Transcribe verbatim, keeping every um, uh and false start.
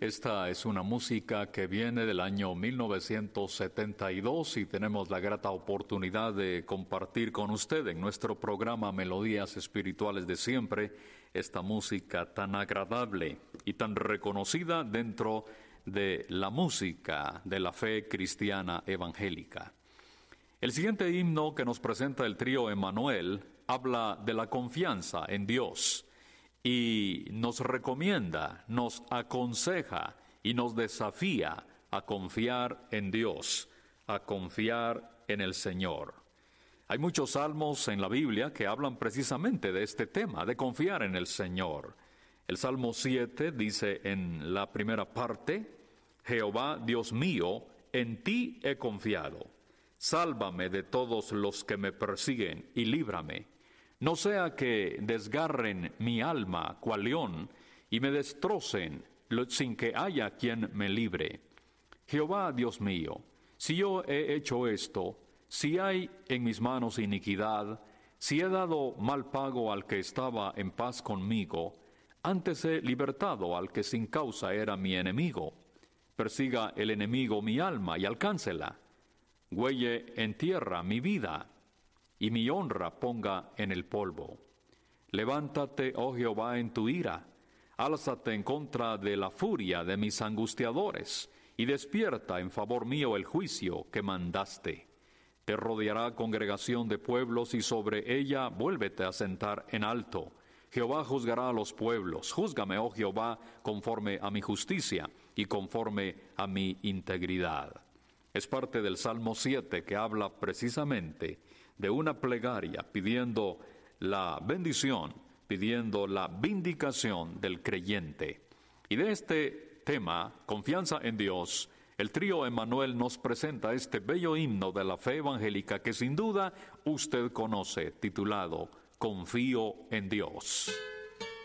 Esta es una música que viene del año mil novecientos setenta y dos y tenemos la grata oportunidad de compartir con usted en nuestro programa Melodías Espirituales de Siempre esta música tan agradable y tan reconocida dentro de la música de la fe cristiana evangélica. El siguiente himno que nos presenta el trío Emmanuel habla de la confianza en Dios y nos recomienda, nos aconseja y nos desafía a confiar en Dios, a confiar en el Señor. Hay muchos salmos en la Biblia que hablan precisamente de este tema, de confiar en el Señor. El Salmo siete dice en la primera parte: Jehová, Dios mío, en ti he confiado. Sálvame de todos los que me persiguen y líbrame. No sea que desgarren mi alma cual león y me destrocen sin que haya quien me libre. Jehová, Dios mío, si yo he hecho esto, si hay en mis manos iniquidad, si he dado mal pago al que estaba en paz conmigo, antes he libertado al que sin causa era mi enemigo. Persiga el enemigo mi alma y alcáncela. Huelle en tierra mi vida, y mi honra ponga en el polvo. Levántate, oh Jehová, en tu ira, álzate en contra de la furia de mis angustiadores, y despierta en favor mío el juicio que mandaste. Te rodeará congregación de pueblos, y sobre ella vuélvete a sentar en alto. Jehová juzgará a los pueblos. Júzgame, oh Jehová, conforme a mi justicia, y conforme a mi integridad. Es parte del Salmo siete que habla precisamente de una plegaria pidiendo la bendición, pidiendo la vindicación del creyente. Y de este tema, confianza en Dios, el trío Emmanuel nos presenta este bello himno de la fe evangélica que sin duda usted conoce, titulado Confío en Dios.